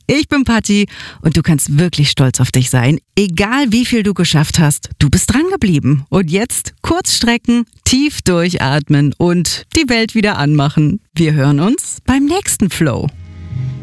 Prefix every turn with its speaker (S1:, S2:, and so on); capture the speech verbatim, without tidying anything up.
S1: Ich bin Patti und du kannst wirklich stolz auf dich sein. Egal wie viel du geschafft hast, du bist dran geblieben. Und jetzt kurz strecken, tief durchatmen und die Welt wieder anmachen. Wir hören uns beim nächsten Flow.